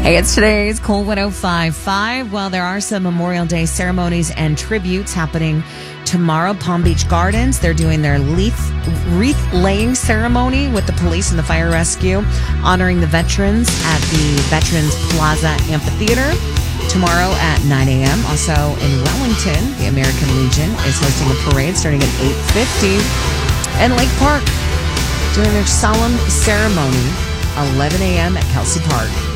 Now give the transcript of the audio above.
Hey, it's today's Cool 105.5. Well, there are some Memorial Day ceremonies and tributes happening tomorrow. Palm Beach Gardens, they're doing their wreath-laying ceremony with the police and the fire rescue, honoring the veterans at the Veterans Plaza Amphitheater tomorrow at 9 a.m. Also in Wellington, the American Legion is hosting a parade starting at 8:50. And Lake Park, doing their solemn ceremony, 11 a.m. at Kelsey Park.